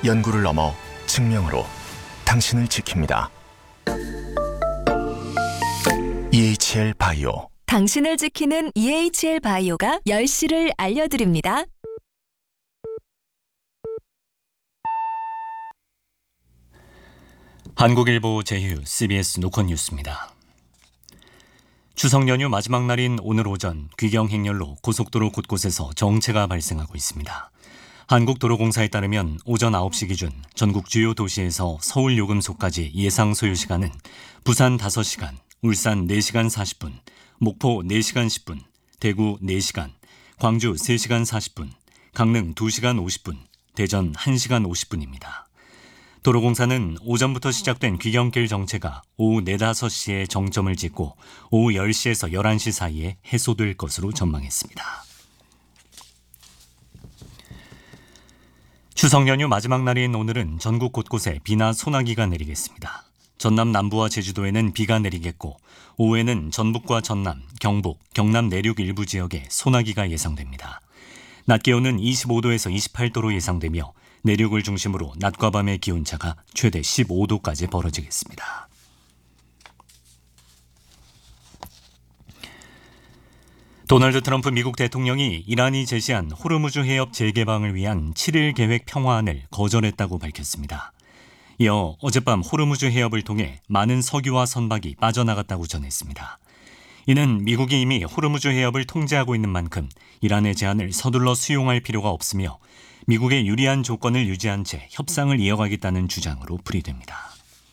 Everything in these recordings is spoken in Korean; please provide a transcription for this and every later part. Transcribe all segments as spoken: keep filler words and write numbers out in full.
연구를 넘어 증명으로 당신을 지킵니다. 이에이치엘 바이오. 당신을 지키는 이에이치엘 바이오가 열 시를 알려드립니다. 한국일보 제휴 씨비에스 노컷 뉴스입니다. 추석 연휴 마지막 날인 오늘 오전 귀경 행렬로 고속도로 곳곳에서 정체가 발생하고 있습니다. 한국도로공사에 따르면 오전 아홉 시 기준 전국 주요 도시에서 서울 요금소까지 예상 소요 시간은 부산 다섯 시간, 울산 네 시간 사십 분, 목포 네 시간 십 분, 대구 네 시간, 광주 세 시간 사십 분, 강릉 두 시간 오십 분, 대전 한 시간 오십 분입니다. 도로공사는 오전부터 시작된 귀경길 정체가 오후 네, 다섯 시에 정점을 찍고 오후 열 시에서 열한 시 사이에 해소될 것으로 전망했습니다. 추석 연휴 마지막 날인 오늘은 전국 곳곳에 비나 소나기가 내리겠습니다. 전남 남부와 제주도에는 비가 내리겠고 오후에는 전북과 전남, 경북, 경남 내륙 일부 지역에 소나기가 예상됩니다. 낮 기온은 이십오 도에서 이십팔 도로 예상되며 내륙을 중심으로 낮과 밤의 기온차가 최대 십오 도까지 벌어지겠습니다. 도널드 트럼프 미국 대통령이 이란이 제시한 호르무즈 해협 재개방을 위한 칠 일 계획 평화안을 거절했다고 밝혔습니다. 이어 어젯밤 호르무즈 해협을 통해 많은 석유와 선박이 빠져나갔다고 전했습니다. 이는 미국이 이미 호르무즈 해협을 통제하고 있는 만큼 이란의 제안을 서둘러 수용할 필요가 없으며 미국의 유리한 조건을 유지한 채 협상을 이어가겠다는 주장으로 풀이됩니다.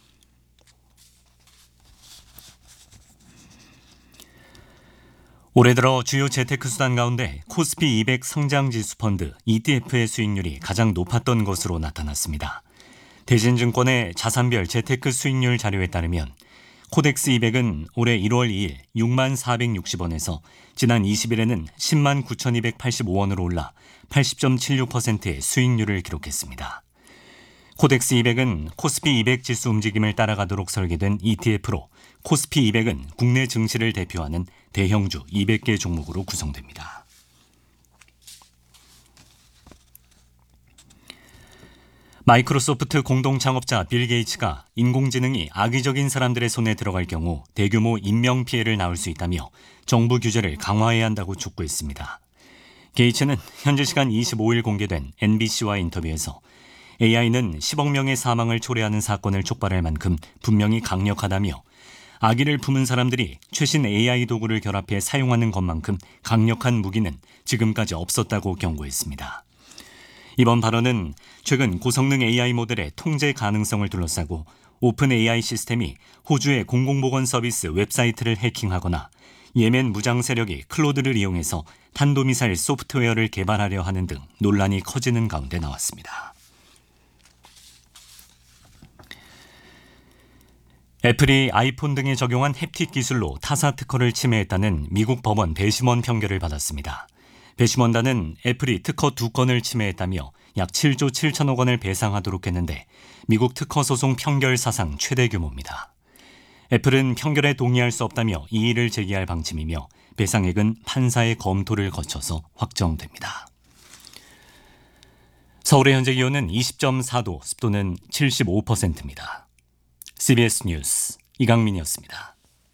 올해 들어 주요 재테크 수단 가운데 코스피 이백 성장지수 펀드 이티에프의 수익률이 가장 높았던 것으로 나타났습니다. 대신증권의 자산별 재테크 수익률 자료에 따르면 코덱스 이백은 올해 일월 이일 육만 사백육십 원에서 지난 이십 일에는 십만 구천이백팔십오 원으로 올라 팔십 점 칠육 퍼센트의 수익률을 기록했습니다. 코덱스 이백은 코스피 이백 지수 움직임을 따라가도록 설계된 이티에프로 코스피 이백은 국내 증시를 대표하는 대형주 이백 개 종목으로 구성됩니다. 마이크로소프트 공동 창업자 빌 게이츠가 인공지능이 악의적인 사람들의 손에 들어갈 경우 대규모 인명피해를 낳을 수 있다며 정부 규제를 강화해야 한다고 촉구했습니다. 게이츠는 현지 시간 이십오 일 공개된 엔비씨와 인터뷰에서 에이아이는 십억 명의 사망을 초래하는 사건을 촉발할 만큼 분명히 강력하다며 악의를 품은 사람들이 최신 에이아이 도구를 결합해 사용하는 것만큼 강력한 무기는 지금까지 없었다고 경고했습니다. 이번 발언은 최근 고성능 에이아이 모델의 통제 가능성을 둘러싸고 오픈 에이아이 시스템이 호주의 공공보건 서비스 웹사이트를 해킹하거나 예멘 무장 세력이 클로드를 이용해서 탄도미사일 소프트웨어를 개발하려 하는 등 논란이 커지는 가운데 나왔습니다. 애플이 아이폰 등에 적용한 햅틱 기술로 타사 특허를 침해했다는 미국 법원 배심원 판결을 받았습니다. 배심원단은 애플이 특허 두 건을 침해했다며 약 칠조 칠천억 원을 배상하도록 했는데 미국 특허 소송 판결 사상 최대 규모입니다. 애플은 판결에 동의할 수 없다며 이의를 제기할 방침이며 배상액은 판사의 검토를 거쳐서 확정됩니다. 서울의 현재 기온은 이십 점 사 도, 습도는 칠십오 퍼센트입니다. 씨비에스 뉴스 이강민이었습니다.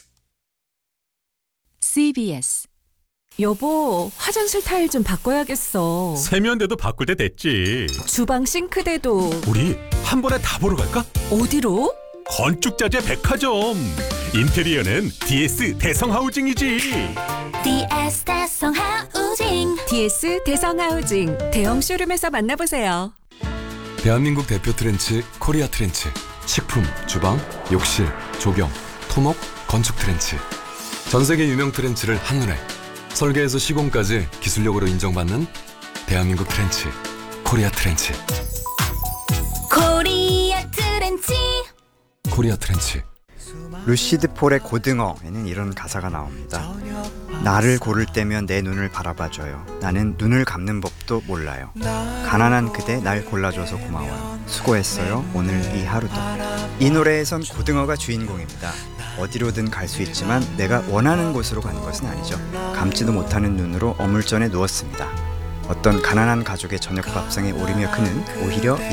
씨비에스. 여보, 화장실 타일 좀 바꿔야겠어. 세면대도 바꿀 때 됐지. 주방 싱크대도. 우리 한 번에 다 보러 갈까? 어디로? 건축자재 백화점. 인테리어는 디에스 대성하우징이지. 디에스 대성하우징. 디에스 대성하우징. 대형 쇼룸에서 만나보세요. 대한민국 대표 트렌치 코리아 트렌치. 식품, 주방, 욕실, 조경, 토목, 건축 트렌치. 전 세계 유명 트렌치를 한눈에 설계에서 시공까지 기술력으로 인정받는 대한민국 트렌치 코리아 트렌치. 코리아 트렌치. 코리아 트렌치. 루시드 폴의 고등어에는 이런 가사가 나옵니다. 나를 고를 때면 내 눈을 바라봐줘요. 나는 눈을 감는 법도 몰라요. 가난한 그대 날 골라줘서 고마워요. 수고했어요. 오늘 이 하루도. 이 노래에선 고등어가 주인공입니다. 어디로든 갈 수 있지만 내가 원하는 곳으로 가는 것은 아니죠. 감지도 못하는 눈으로 어물전에 누웠습니다. 어떤 가난한 가족의 저녁 밥상에 오르며 그는 오히려